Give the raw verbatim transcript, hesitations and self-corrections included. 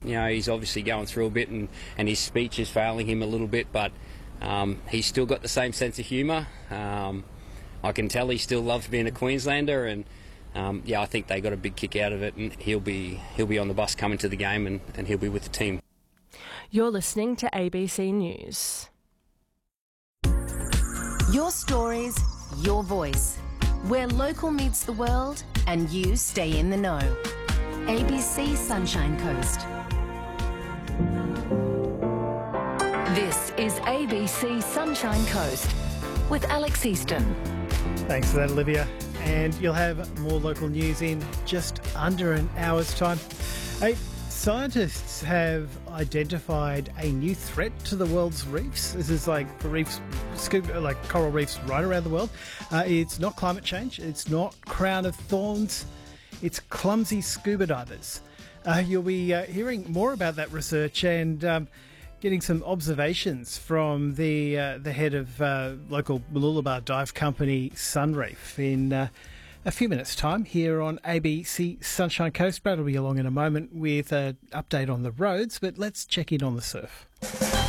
You know, he's obviously going through a bit and, and his speech is failing him a little bit, but um, he's still got the same sense of humour. Um, I can tell he still loves being a Queenslander, and um, yeah, I think they got a big kick out of it, and he'll be he'll be on the bus coming to the game, and, and he'll be with the team. You're listening to A B C News. Your stories, your voice. Where local meets the world and you stay in the know. A B C Sunshine Coast. This is A B C Sunshine Coast with Alex Easton. Thanks for that, Olivia. And you'll have more local news in just under an hour's time. Hey, scientists have identified a new threat to the world's reefs. This is like for reefs, scuba, like coral reefs right around the world. Uh, it's not climate change. It's not crown of thorns. It's clumsy scuba divers. Uh, you'll be uh, hearing more about that research and um, getting some observations from the uh, the head of uh, local Mooloolaba dive company Sunreef in uh, a few minutes' time here on A B C Sunshine Coast. Brad will be along in a moment with an update on the roads, but let's check in on the surf.